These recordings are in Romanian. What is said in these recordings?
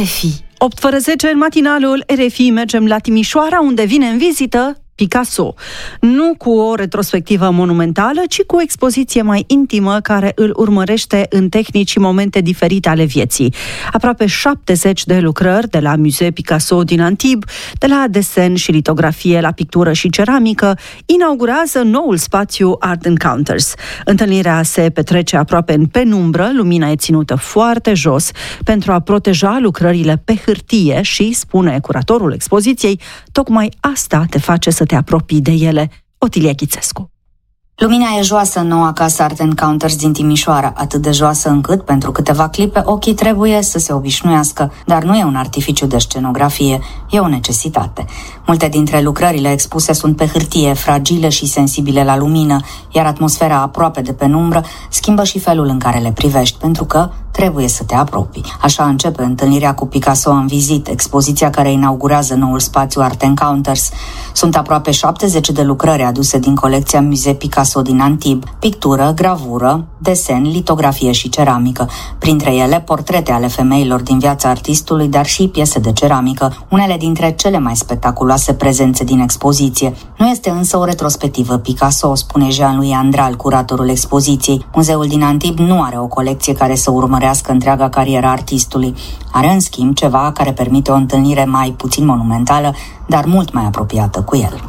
RFI. 8 fără 10 în matinalul RFI mergem la Timișoara, unde vine în vizită Picasso. Nu cu o retrospectivă monumentală, ci cu o expoziție mai intimă care îl urmărește în tehnici și momente diferite ale vieții. Aproape 70 de lucrări de la Musée Picasso din Antibes, de la desen și litografie la pictură și ceramică, inaugurează noul spațiu Art Encounters. Întâlnirea se petrece aproape în penumbră, lumina e ținută foarte jos pentru a proteja lucrările pe hârtie și, spune curatorul expoziției, tocmai asta te face să te apropii de ele. Otilia Ghițescu. Lumina e joasă în noua casă Art Encounters din Timișoara, atât de joasă încât, pentru câteva clipe, ochii trebuie să se obișnuiască, dar nu e un artificiu de scenografie, e o necesitate. Multe dintre lucrările expuse sunt pe hârtie, fragile și sensibile la lumină, iar atmosfera aproape de penumbră schimbă și felul în care le privești, pentru că trebuie să te apropii. Așa începe întâlnirea cu Picasso în vizit, expoziția care inaugurează noul spațiu Art Encounters. Sunt aproape 70 de lucrări aduse din colecția Musée Picasso din Antibes, pictură, gravură, desen, litografie și ceramică. Printre ele, portrete ale femeilor din viața artistului, dar și piese de ceramică, unele dintre cele mai spectaculoase prezențe din expoziție. Nu este însă o retrospectivă Picasso, spune Jean-Louis Andral, curatorul expoziției. Muzeul din Antibes nu are o colecție care să urmărească întreaga carieră artistului. Are, în schimb, ceva care permite o întâlnire mai puțin monumentală, dar mult mai apropiată cu el.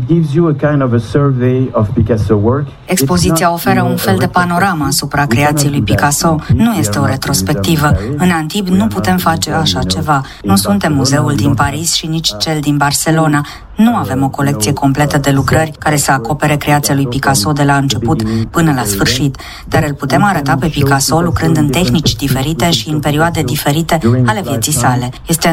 Expoziția oferă un fel de panoramă asupra creației lui Picasso. Nu este o retrospectivă. În Antibes nu putem face așa ceva. Nu suntem muzeul din Paris și nici cel din Barcelona. Nu avem o colecție completă de lucrări care să acopere creația lui Picasso de la început până la sfârșit, dar îl putem arăta pe Picasso lucrând în tehnici diferite și în perioade diferite ale vieții sale. Este